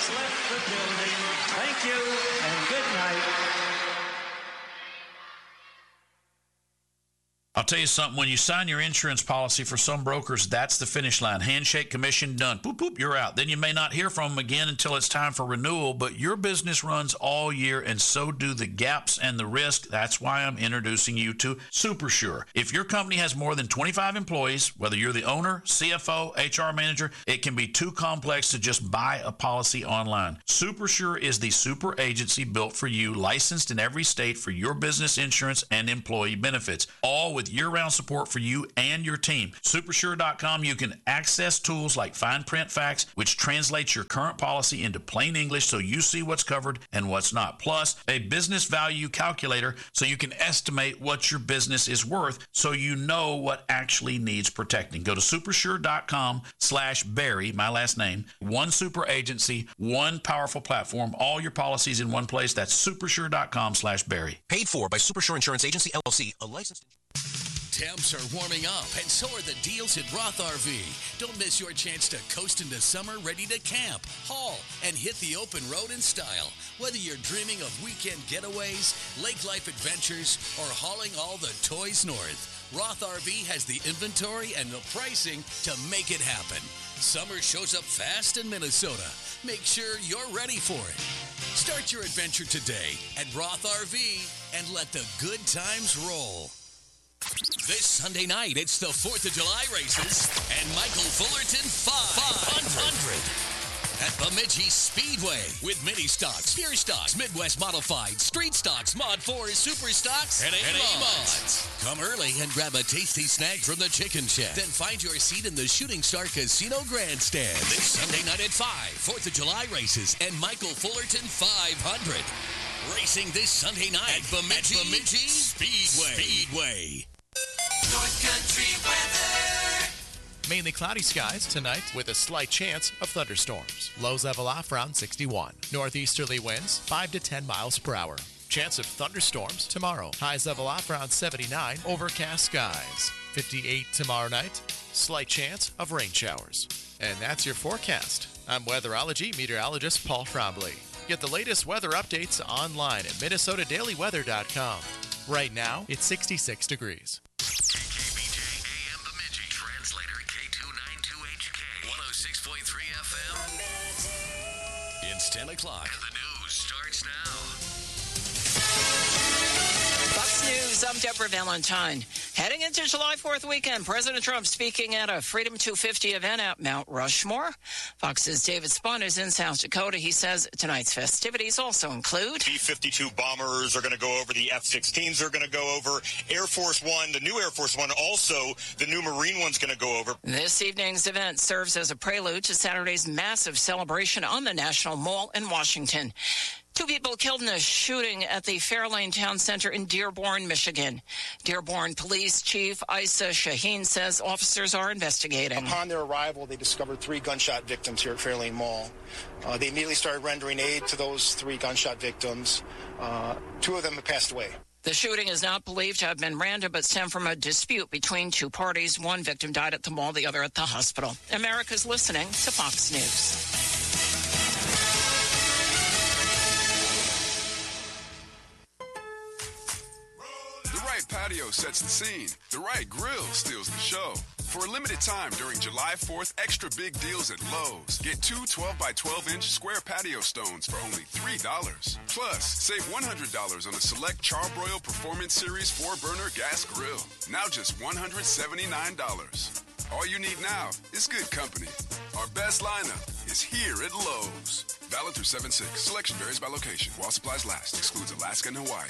has left the building. Thank you and good night. I'll tell you something, when you sign your insurance policy for some brokers, that's the finish line. Handshake, commission, done. Boop, boop, you're out. Then you may not hear from them again until it's time for renewal, but your business runs all year, and so do the gaps and the risk. That's why I'm introducing you to SuperSure. If your company has more than 25 employees, whether you're the owner, CFO, HR manager, it can be too complex to just buy a policy online. SuperSure is the super agency built for you, licensed in every state for your business insurance and employee benefits, all with year-round support for you and your team. Supersure.com, you can access tools like Fine Print Facts, which translates your current policy into plain English so you see what's covered and what's not. Plus, a business value calculator so you can estimate what your business is worth so you know what actually needs protecting. Go to supersure.com/Barry, my last name. One super agency, one powerful platform, all your policies in one place. That's supersure.com/Barry. Paid for by Supersure Insurance Agency, LLC, a licensed... Temps are warming up, and so are the deals at Roth RV. Don't miss your chance to coast into summer ready to camp, haul, and hit the open road in style. Whether you're dreaming of weekend getaways, lake life adventures, or hauling all the toys north, Roth RV has the inventory and the pricing to make it happen. Summer shows up fast in Minnesota. Make sure you're ready for it. Start your adventure today at Roth RV and let the good times roll. This Sunday night, it's the 4th of July races and Michael Fullerton 500 at Bemidji Speedway with mini stocks, pure stocks, Midwest modified, street stocks, Mod 4s, super stocks, and A-Mods. Come early and grab a tasty snack from the Chicken Shack. Then find your seat in the Shooting Star Casino Grandstand. This Sunday night at 5, 4th of July races and Michael Fullerton 500. Racing this Sunday night at Bemidji Speedway. North Country weather. Mainly cloudy skies tonight with a slight chance of thunderstorms. Lows level off around 61. Northeasterly winds 5 to 10 miles per hour. Chance of thunderstorms tomorrow. Highs level off around 79. Overcast skies. 58 tomorrow night. Slight chance of rain showers. And that's your forecast. I'm weatherology meteorologist Paul Frombley. Get the latest weather updates online at MinnesotaDailyWeather.com. Right now, it's 66 degrees. KKBJ AM Bemidji. Translator K292HK. 106.3 FM. It's 10 o'clock. And the news starts now. Fox News, I'm Deborah Valentine. Heading into July 4th weekend, President Trump speaking at a Freedom 250 event at Mount Rushmore. Fox's David Spahn is in South Dakota. He says tonight's festivities also include B-52 bombers are going to go over. The F-16s are going to go over. Air Force One, the new Air Force One, also the new Marine One's going to go over. This evening's event serves as a prelude to Saturday's massive celebration on the National Mall in Washington. 2 people killed in a shooting at the Fairlane Town Center in Dearborn, Michigan. Dearborn Police Chief Isa Shaheen says officers are investigating. Upon their arrival, they discovered 3 gunshot victims here at Fairlane Mall. They immediately started rendering aid to those 3 gunshot victims. 2 of them have passed away. The shooting is not believed to have been random, but stemmed from a dispute between 2 parties. One victim died at the mall, the other at the hospital. America's listening to Fox News. The right patio sets the scene. The right grill steals the show. For a limited time during July 4th, extra big deals at Lowe's. Get 2 12-by-12-inch square patio stones for only $3. Plus, save $100 on a select Charbroil Performance Series 4-burner gas grill. Now just $179. All you need now is good company. Our best lineup is here at Lowe's. Valid through 7/6. Selection varies by location. While supplies last. Excludes Alaska and Hawaii.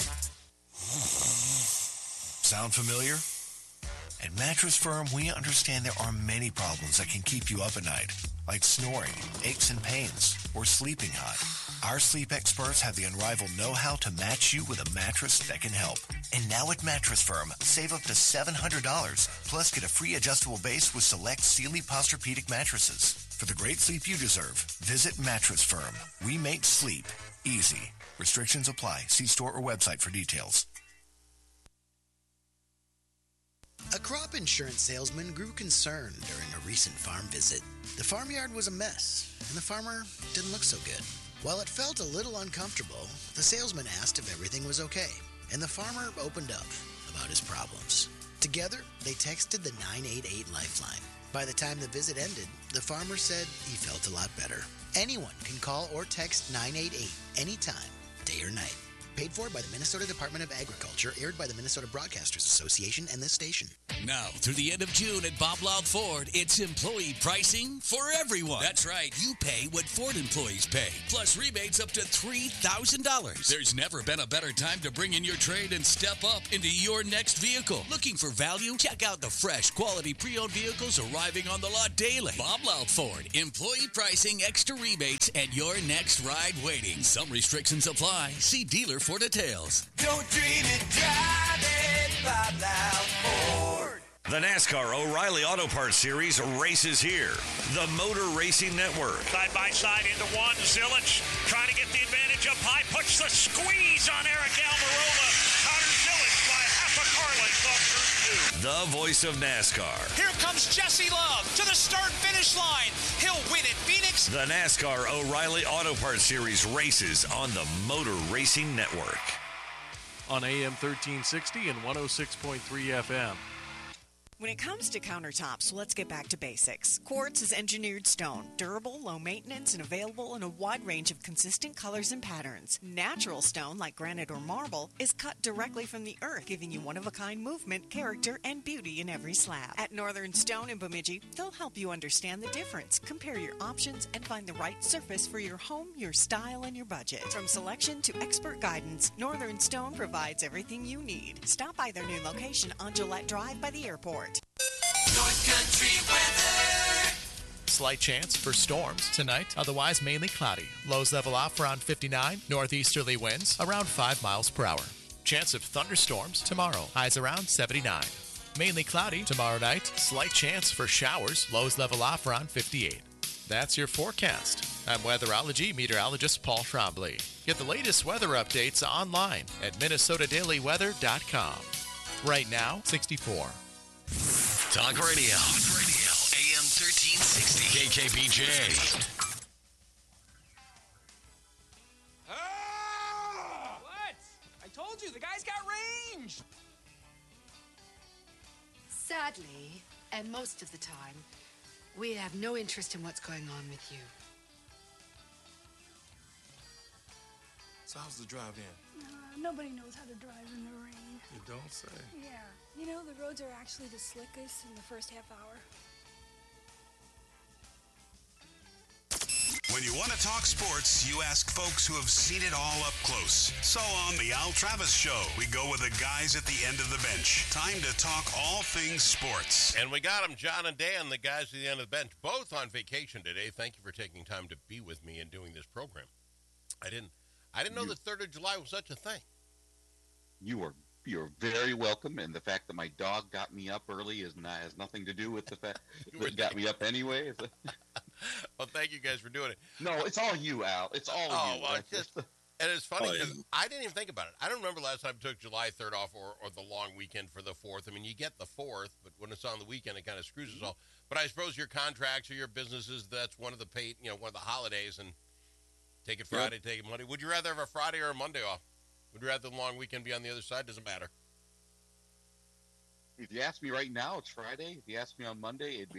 Sound familiar? At Mattress Firm, we understand there are many problems that can keep you up at night, like snoring, aches and pains, or sleeping hot. Our sleep experts have the unrivaled know-how to match you with a mattress that can help. And now at Mattress Firm, save up to $700, plus get a free adjustable base with select Sealy Posturepedic mattresses. For the great sleep you deserve, visit Mattress Firm. We make sleep easy. Restrictions apply. See store or website for details. A crop insurance salesman grew concerned during a recent farm visit. The farmyard was a mess, and the farmer didn't look so good. While it felt a little uncomfortable, the salesman asked if everything was okay, and the farmer opened up about his problems. Together, they texted the 988 Lifeline. By the time the visit ended, the farmer said he felt a lot better. Anyone can call or text 988 anytime, day or night. Paid for by the Minnesota Department of Agriculture, aired by the Minnesota Broadcasters Association and this station. Now, through the end of June at Bob Loud Ford, it's employee pricing for everyone. That's right. You pay what Ford employees pay, plus rebates up to $3,000. There's never been a better time to bring in your trade and step up into your next vehicle. Looking for value? Check out the fresh, quality pre-owned vehicles arriving on the lot daily. Bob Loud Ford, employee pricing, extra rebates, and your next ride waiting. Some restrictions apply. See dealer for details. Don't dream it, drive it, Bob Loud Ford. The NASCAR O'Reilly Auto Parts Series races here. The Motor Racing Network. Side by side into one. Zilich trying to get the advantage up high. Puts the squeeze on Eric Almirola. Connor Zilich by half a car length off turn 2. The voice of NASCAR. Here comes Jesse Love to the start-finish line. He'll win at Phoenix. The NASCAR O'Reilly Auto Parts Series races on the Motor Racing Network. On AM 1360 and 106.3 FM. When it comes to countertops, let's get back to basics. Quartz is engineered stone, durable, low maintenance, and available in a wide range of consistent colors and patterns. Natural stone, like granite or marble, is cut directly from the earth, giving you one-of-a-kind movement, character, and beauty in every slab. At Northern Stone in Bemidji, they'll help you understand the difference, compare your options, and find the right surface for your home, your style, and your budget. From selection to expert guidance, Northern Stone provides everything you need. Stop by their new location on Gillette Drive by the airport. North Country weather. Slight chance for storms tonight, otherwise mainly cloudy. Lows level off around 59, northeasterly winds around 5 miles per hour. Chance of thunderstorms tomorrow, highs around 79. Mainly cloudy tomorrow night, slight chance for showers, lows level off around 58. That's your forecast. I'm weatherology meteorologist Paul Trombley. Get the latest weather updates online at minnesotadailyweather.com. Right now, 64. Talk Radio. AM 1360. KKBJ. What? I told you, the guy's got range. Sadly, and most of the time, we have no interest in what's going on with you. So how's the drive in? Nobody knows how to drive in the rain. You don't say. Yeah. You know, the roads are actually the slickest in the first half hour. When you want to talk sports, you ask folks who have seen it all up close. So on The Al Travis Show, we go with the guys at the end of the bench. Time to talk all things sports. And we got them, John and Dan, the guys at the end of the bench, both on vacation today. Thank you for taking time to be with me and doing this program. I didn't know the 3rd of July was such a thing. You're very welcome, and the fact that my dog got me up early has nothing to do with the fact that it got me up anyway. Well, thank you guys for doing it. No, it's all you, Al. It's all you. Well, and it's funny because I didn't even think about it. I don't remember last time I took July 3rd off or the long weekend for the 4th. I mean, you get the 4th, but when it's on the weekend, it kind of screws us all. But I suppose your contracts or your businesses, that's one of the one of the holidays, and take it Friday, take it Monday. Would you rather have a Friday or a Monday off? Would you rather the long weekend be on the other side? Doesn't matter. If you ask me right now, it's Friday. If you ask me on Monday, it'd be...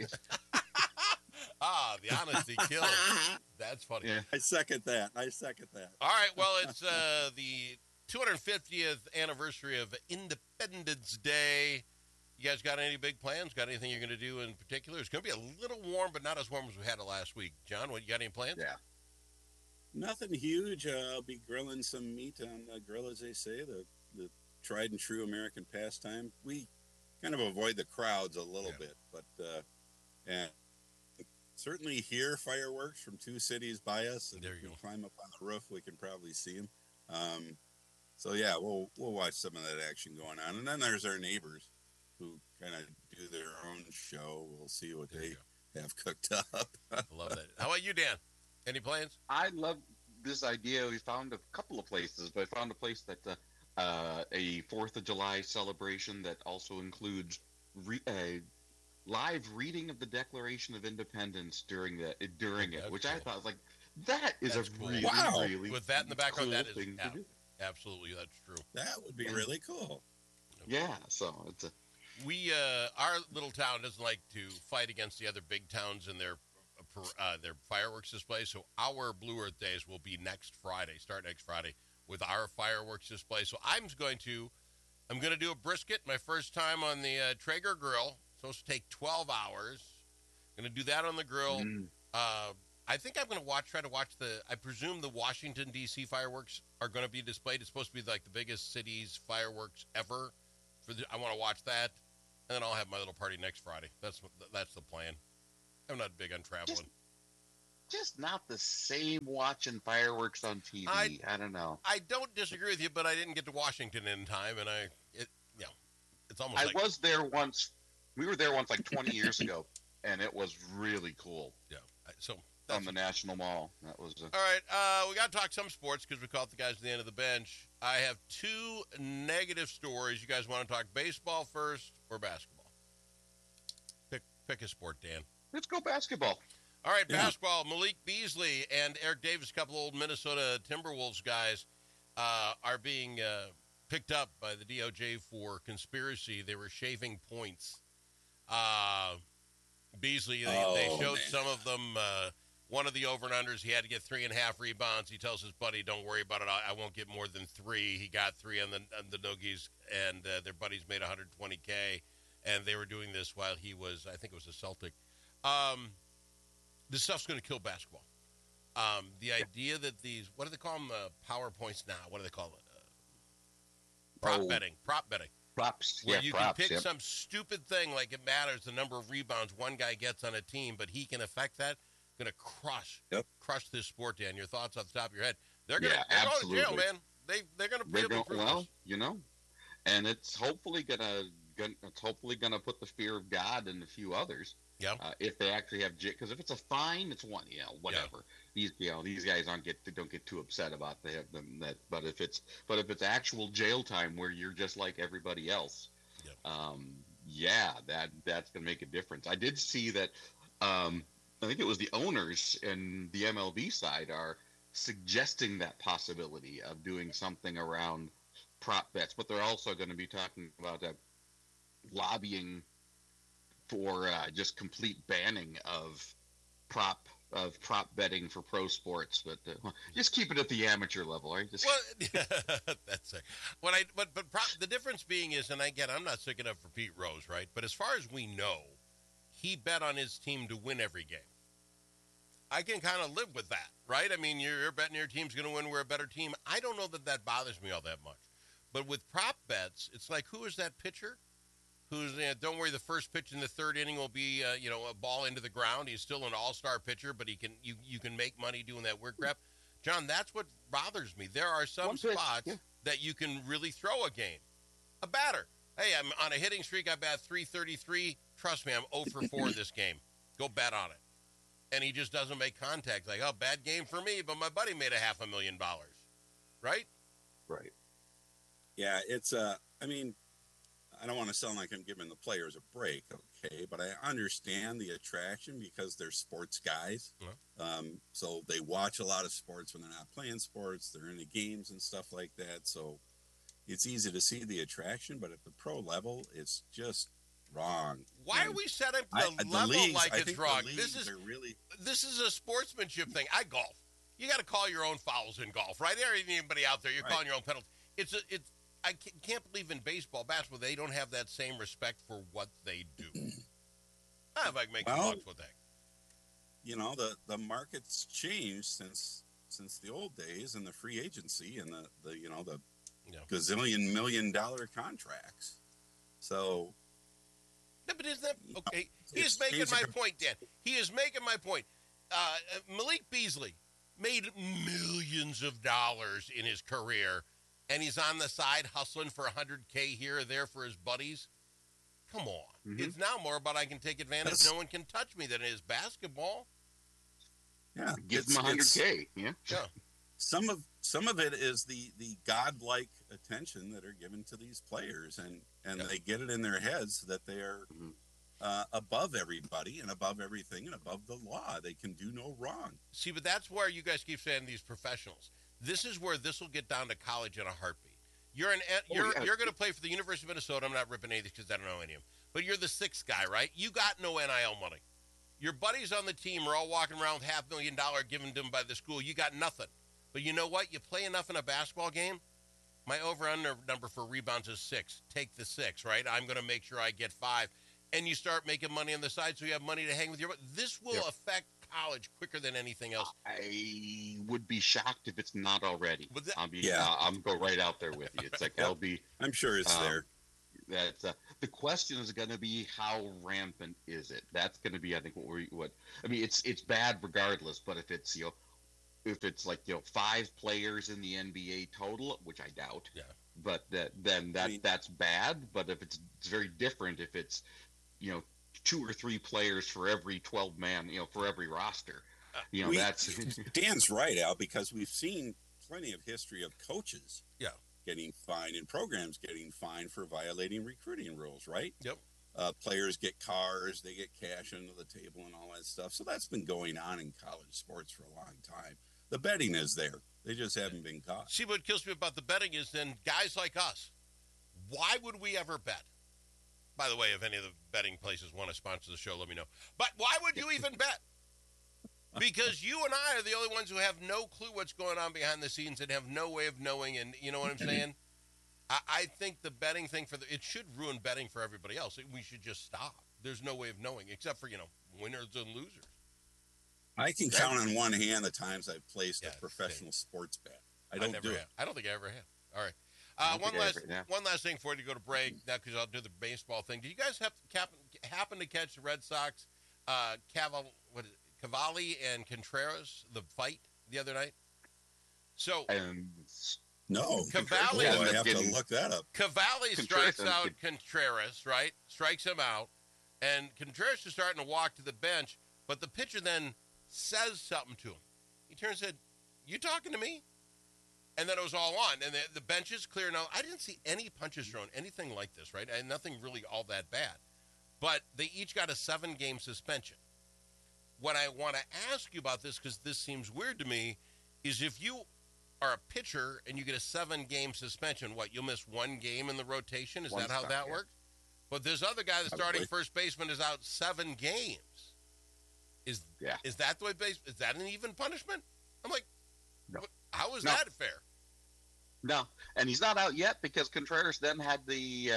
The honesty kills. That's funny. Yeah. I second that. All right, well, it's the 250th anniversary of Independence Day. You guys got any big plans? Got anything you're going to do in particular? It's going to be a little warm, but not as warm as we had it last week. John, you got any plans? Yeah. Nothing huge. I'll be grilling some meat on the grill, as they say, the tried and true American pastime. We kind of avoid the crowds a little bit, but and certainly hear fireworks from 2 cities by us. And there you go. Climb up on the roof, we can probably see them. So yeah, we'll watch some of that action going on. And then there's our neighbors who kind of do their own show. We'll see what they have cooked up. I love that. How about you, Dan? Any plans? I love this idea. We found a couple of places, but I found a place that a 4th of July celebration that also includes live reading of the Declaration of Independence during it, which cool. I thought was like, that is That's a cool. really, Wow. really With that in the background, cool that is thing to do. absolutely, that's true. That would be really cool. Yeah, so it's a We our little town doesn't like to fight against the other big towns in their fireworks display. So our Blue Earth Days will be start next Friday with our fireworks display. So I'm going to do a brisket, my first time on the Traeger grill. Supposed to take 12 hours. Going to do that on the grill. I think I'm going to try to watch I presume the Washington, D.C. fireworks are going to be displayed. It's supposed to be like the biggest city's fireworks ever. I want to watch that, and then I'll have my little party next Friday. That's the plan. I'm not big on traveling. just not the same watching fireworks on TV. I don't know. I don't disagree with you, but I didn't get to Washington in time, and it's almost. I was there once. We were there once, like 20 years ago, and it was really cool. Yeah. So on the National Mall, that was. All right, we got to talk some sports because we caught the guys at the end of the bench. I have two negative stories. You guys want to talk baseball first or basketball? Pick a sport, Dan. Let's go basketball. All right, basketball. Malik Beasley and Eric Davis, a couple old Minnesota Timberwolves guys, are being picked up by the DOJ for conspiracy. They were shaving points. Beasley, they showed some of them. One of the over and unders, he had to get 3.5 rebounds. He tells his buddy, "Don't worry about it. I won't get more than 3." He got 3 on the noogies, and their buddies made $120K. And they were doing this while he was, I think it was a Celtic. This stuff's going to kill basketball. The idea that these, what do they call them? PowerPoints now. What do they call it? Prop betting. Props. Where you can pick yep. some stupid thing like it matters the number of rebounds one guy gets on a team, but he can affect that. Going to crush this sport, Dan. Your thoughts off the top of your head? They're going to jail, man. They're going to be able to prove well, this. you know, and it's hopefully gonna put the fear of God in a few others. Yeah. If they actually have, because if it's a fine, it's one. Whatever. Yeah. These guys don't get too upset about that. But if it's actual jail time where you're just like everybody else, that's gonna make a difference. I did see that. I think it was the owners and the MLB side are suggesting that possibility of doing something around prop bets, but they're also going to be talking about lobbying for just complete banning of prop betting for pro sports, but just keep it at the amateur level, right? That's it. The difference being is, and again, I'm not sticking up for Pete Rose, right? But as far as we know, he bet on his team to win every game. I can kind of live with that, right? I mean, you're betting your team's going to win. We're a better team. I don't know that bothers me all that much. But with prop bets, it's like, who is that pitcher? Who's don't worry, the first pitch in the third inning will be a ball into the ground. He's still an all-star pitcher, but you can make money doing that weird crap. John, that's what bothers me. There are some spots that you can really throw a game. A batter. Hey, I'm on a hitting streak. I bat 333. Trust me, I'm 0 for 4 this game. Go bet on it. And he just doesn't make contact. Like, bad game for me, but my buddy made $500,000. Right? Right. Yeah, it's I mean, I don't want to sound like I'm giving the players a break, okay, but I understand the attraction because they're sports guys. Yeah. So they watch a lot of sports when they're not playing sports. They're in the games and stuff like that. So it's easy to see the attraction, but at the pro level, it's just wrong. Why are we setting the level like it's wrong? This is a sportsmanship thing. I golf. You got to call your own fouls in golf, right? There ain't anybody out there. You're calling your own penalties. I can't believe in baseball, basketball, they don't have that same respect for what they do. If I can make a buck with that. You know, the market's changed since the old days and the free agency and the gazillion $1 million contracts. So. No, but isn't that okay? He is making my point, Dan. He is making my point. Malik Beasley made millions of dollars in his career, and he's on the side hustling for $100K here or there for his buddies. Come on. Mm-hmm. It's now more about I can take advantage. No one can touch me than it is basketball. Yeah. Give him $100K. Yeah. some of it is the godlike attention that are given to these players, and they get it in their heads that they are above everybody and above everything and above the law. They can do no wrong. See, but that's where you guys keep saying these professionals. This is where this will get down to college in a heartbeat. You're going to play for the University of Minnesota. I'm not ripping any of these because I don't know any of them. But you're the sixth guy, right? You got no NIL money. Your buddies on the team are all walking around with $500,000 given to them by the school. You got nothing. But you know what? You play enough in a basketball game. My over-under number for rebounds is 6. Take the 6, right? I'm going to make sure I get 5. And you start making money on the side so you have money to hang with your – this will affect college quicker than anything else. I would be shocked if it's not already. I'm going right out there with you. It's like LB. I'm sure it's there. That the question is going to be how rampant is it? That's going to be, I think, it's bad regardless. But if it's if it's 5 players in the NBA total, which I doubt, but that's bad. But if it's very different, if it's 2 or 3 players for every 12-man, for every roster, that's Dan's right, Al, because we've seen plenty of history of coaches getting fined and programs getting fined for violating recruiting rules, right? Yep. Players get cars, they get cash under the table and all that stuff. So that's been going on in college sports for a long time. The betting is there. They just haven't been caught. See, what kills me about the betting is then guys like us, why would we ever bet? By the way, if any of the betting places want to sponsor the show, let me know. But why would you even bet? Because you and I are the only ones who have no clue what's going on behind the scenes and have no way of knowing. And you know what I'm saying? I think the betting thing it should ruin betting for everybody else. We should just stop. There's no way of knowing except for, winners and losers. I can count on one hand the times I've placed a professional sports bet. I don't do it. I don't think I ever have. All right. One last thing before you go to break, now because I'll do the baseball thing. Did you guys happen to catch the Red Sox, Cavalli and Contreras, the fight the other night? So no, Cavalli. I have to look that up. Cavalli strikes out Contreras, right? Strikes him out, and Contreras is starting to walk to the bench, but the pitcher then says something to him. He turns and said, "You talking to me?" And then it was all on, and the bench is clear now. I didn't see any punches thrown, anything like this, right? And nothing really all that bad. But they each got a 7-game suspension. What I want to ask you about this, because this seems weird to me, is if you are a pitcher and you get a 7-game suspension, you'll miss 1 game in the rotation? Is that how that works? But this other guy, the starting first baseman, is out 7 games. Is that the way is that an even punishment? I'm like, no. How is that fair? No, and he's not out yet because Contreras then had the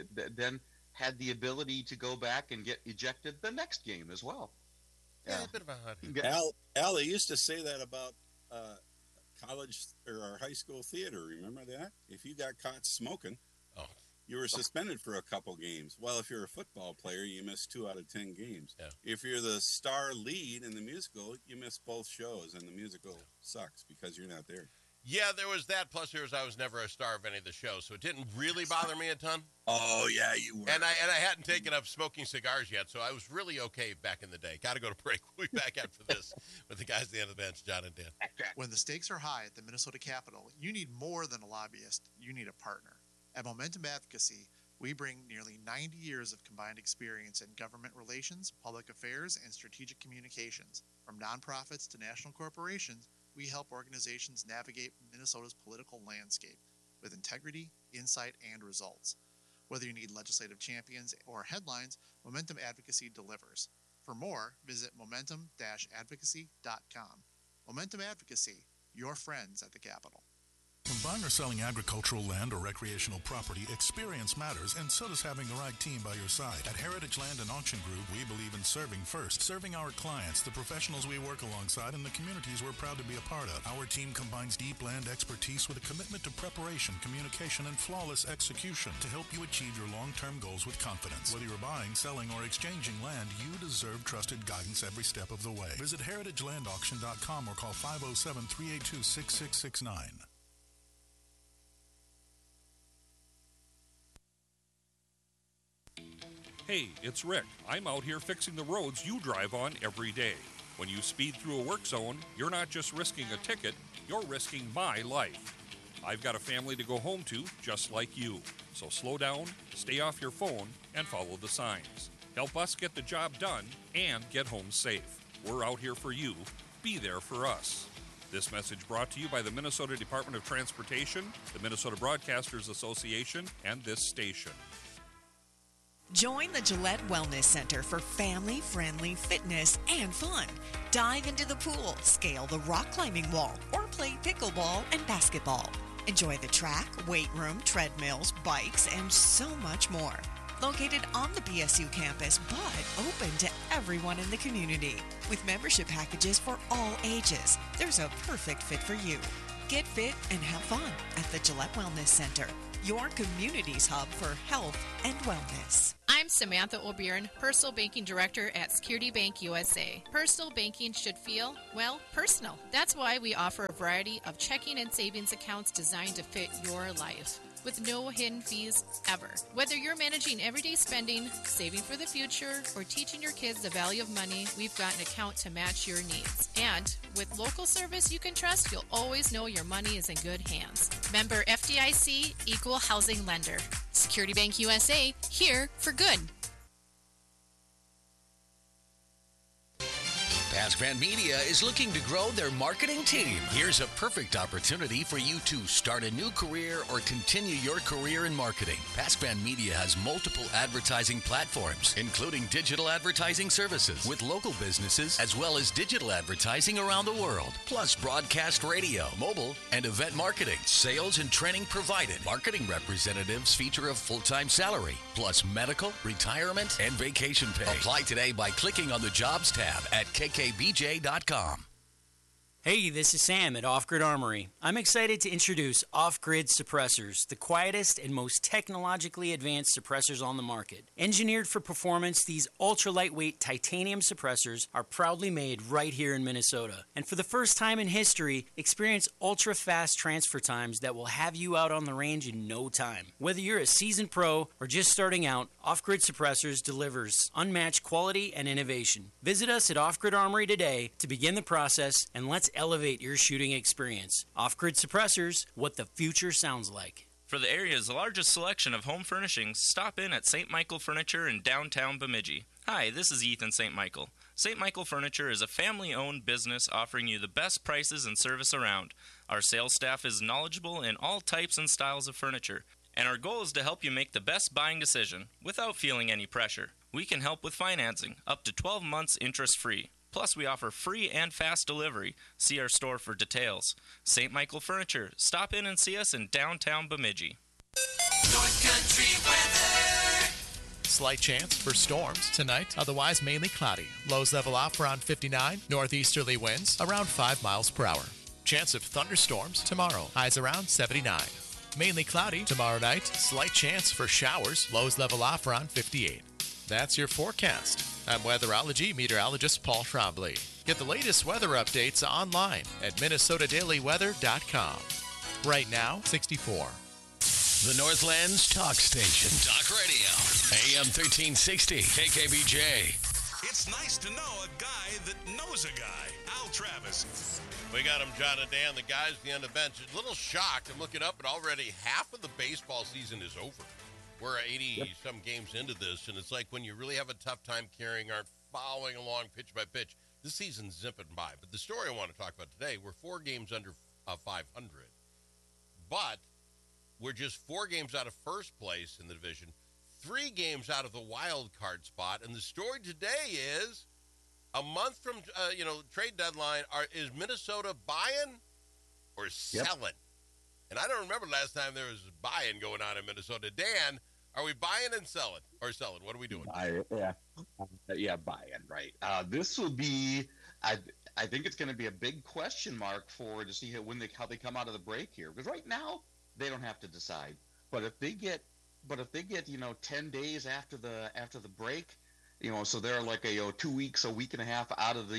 ability to go back and get ejected the next game as well. Yeah, a bit of a hot Al, they used to say that about college or our high school theater. Remember that? If you got caught smoking, you were suspended for a couple games. Well, if you're a football player, you miss 2 out of 10 games. Yeah. If you're the star lead in the musical, you miss both shows, and the musical sucks because you're not there. Yeah, there was that. Plus, I was never a star of any of the shows, so it didn't really bother me a ton. Oh yeah, you were. And I hadn't taken up smoking cigars yet, so I was really okay back in the day. Got to go to break. We'll be back after this with the guys at the end of the bench, John and Dan. When the stakes are high at the Minnesota Capitol, you need more than a lobbyist. You need a partner. At Momentum Advocacy, we bring nearly 90 years of combined experience in government relations, public affairs, and strategic communications. From nonprofits to national corporations, we help organizations navigate Minnesota's political landscape with integrity, insight, and results. Whether you need legislative champions or headlines, Momentum Advocacy delivers. For more, visit momentum-advocacy.com. Momentum Advocacy, your friends at the Capitol. When buying or selling agricultural land or recreational property, experience matters, and so does having the right team by your side. At Heritage Land and Auction Group, we believe in serving first, serving our clients, the professionals we work alongside, and the communities we're proud to be a part of. Our team combines deep land expertise with a commitment to preparation, communication, and flawless execution to help you achieve your long-term goals with confidence. Whether you're buying, selling, or exchanging land, you deserve trusted guidance every step of the way. Visit heritagelandauction.com or call 507-382-6669. Hey, it's Rick. I'm out here fixing the roads you drive on every day. When you speed through a work zone, you're not just risking a ticket, you're risking my life. I've got a family to go home to just like you. So slow down, stay off your phone, and follow the signs. Help us get the job done and get home safe. We're out here for you. Be there for us. This message brought to you by the Minnesota Department of Transportation, the Minnesota Broadcasters Association, and this station. Join the Gillette Wellness Center for family-friendly fitness and fun. Dive into the pool, scale the rock climbing wall, or play pickleball and basketball. Enjoy the track, weight room, treadmills, bikes, and so much more. Located on the BSU campus, but open to everyone in the community. With membership packages for all ages, there's a perfect fit for you. Get fit and have fun at the Gillette Wellness Center, your community's hub for health and wellness. I'm Samantha O'Byrne, Personal Banking Director at Security Bank USA. Personal banking should feel, well, personal. That's why we offer a variety of checking and savings accounts designed to fit your life, with no hidden fees ever. Whether you're managing everyday spending, saving for the future, or teaching your kids the value of money, we've got an account to match your needs. And with local service you can trust, you'll always know your money is in good hands. Member FDIC, Equal Housing Lender. Security Bank USA, here for good. Pascran Media is looking to grow their marketing team. Here's a perfect opportunity for you to start a new career or continue your career in marketing. Pascran Media has multiple advertising platforms, including digital advertising services with local businesses, as well as digital advertising around the world, plus broadcast radio, mobile, and event marketing. Sales and training provided. Marketing representatives feature a full-time salary, plus medical, retirement, and vacation pay. Apply today by clicking on the Jobs tab at kkbj.com. Hey, this is Sam at Off Grid Armory. I'm excited to introduce Off Grid Suppressors, the quietest and most technologically advanced suppressors on the market. Engineered for performance, these ultra-lightweight titanium suppressors are proudly made right here in Minnesota. And for the first time in history, experience ultra-fast transfer times that will have you out on the range in no time. Whether you're a seasoned pro or just starting out, Off Grid Suppressors delivers unmatched quality and innovation. Visit us at Off Grid Armory today to begin the process, and let's elevate your shooting experience. Off-Grid Suppressors, what the future sounds like. For the area's largest selection of home furnishings, stop in at St. Michael Furniture in downtown Bemidji. Hi, this is Ethan St. Michael. St. Michael Furniture is a family-owned business offering you the best prices and service around. Our sales staff is knowledgeable in all types and styles of furniture, and our goal is to help you make the best buying decision without feeling any pressure. We can help with financing, up to 12 months interest-free. Plus, we offer free and fast delivery. See our store for details. St. Michael Furniture. Stop in and see us in downtown Bemidji. North Country weather. Slight chance for storms tonight, otherwise mainly cloudy. Lows level off around 59. Northeasterly winds around 5 miles per hour. Chance of thunderstorms tomorrow. Highs around 79. Mainly cloudy tomorrow night. Slight chance for showers. Lows level off around 58. That's your forecast. I'm weatherology meteorologist Paul Trombley. Get the latest weather updates online at minnesotadailyweather.com. Right now, 64. The Northland's talk station. Talk radio. AM 1360. KKBJ. It's nice to know a guy that knows a guy. Al Travis. We got him, John and Dan, the guys at the end of the bench. A little shocked. I'm looking up, and already half of the baseball season is over. We're 80-some games into this, and it's like when you really have a tough time carrying or following along pitch by pitch, this season's zipping by. But the story I want to talk about today, we're 4 games under 500. But we're just 4 games out of first place in the division, 3 games out of the wild card spot. And the story today is a month from, trade deadline, is Minnesota buying or selling? And I don't remember last time there was buying going on in Minnesota. Dan, are we buying and selling? Or selling? What are we doing? Buying, right. This will be, I think it's going to be a big question mark to see how they come out of the break here. Because right now, they don't have to decide. But if they get 10 days after the break, so they're like 2 weeks, a week and a half out of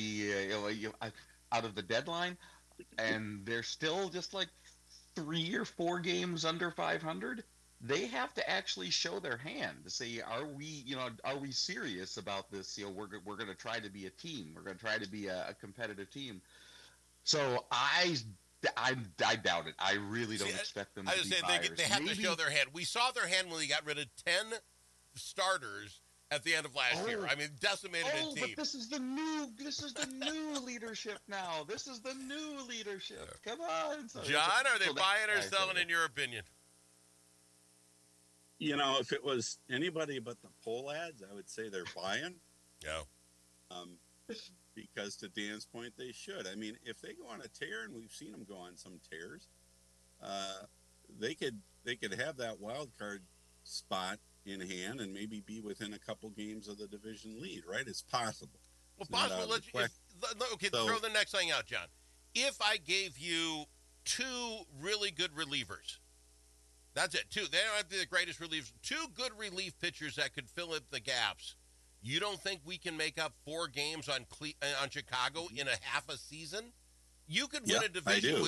the deadline, and they're still just like 3 or 4 games under 500, they have to actually show their hand to say, are we serious about this? We're going to try to be a team. We're going to try to be a competitive team. So I doubt it. I really don't expect them to be buyers. They have to show their hand. We saw their hand when they got rid of 10 starters at the end of last year. I mean, decimated a team. But this is the new leadership now. This is the new leadership. Come on. John, are they buying or selling in your opinion? If it was anybody but the poll ads, I would say they're buying. Yeah. Because to Dan's point, they should. I mean, if they go on a tear, and we've seen them go on some tears, they could have that wild card spot in hand and maybe be within a couple games of the division lead. Right? It's possible. Well, possible. Throw the next thing out, John. If I gave you 2 really good relievers, that's it. 2. They don't have to be the greatest relievers. 2 good relief pitchers that could fill up the gaps. You don't think we can make up 4 games on Chicago in a half a season? You could win a division